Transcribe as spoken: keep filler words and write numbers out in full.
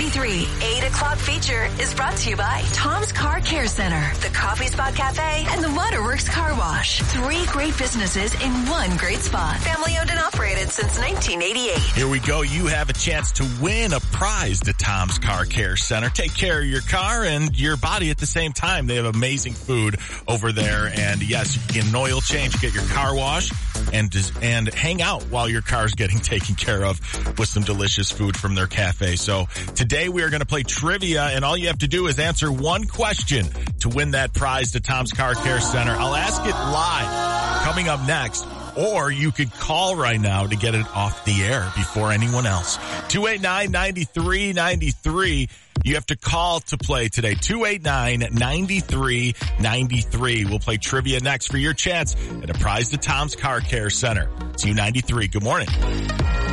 ninety-three, eight o'clock feature is brought to you by Tom's Car Care Center, the Coffee Spot Cafe, and the Waterworks Car Wash. Three great businesses in one great spot. Family owned and operated since nineteen eighty-eight. Here we go. You have a chance to win a prize to Tom's Car Care Center. Take care of your car and your body at the same time. They have amazing food over there. And yes, you can get an oil change, get your car wash, and and hang out while your car's getting taken care of with some delicious food from their cafe. So today we are going to play trivia, and all you have to do is answer one question to win that prize to Tom's Car Care Center. I'll ask it live coming up next, or you could call right now to get it off the air before anyone else. two eight nine, nine three nine three. You have to call to play today. two eight nine, nine three nine three. We'll play trivia next for your chance at a prize to Tom's Car Care Center. It's U ninety-three. Good morning.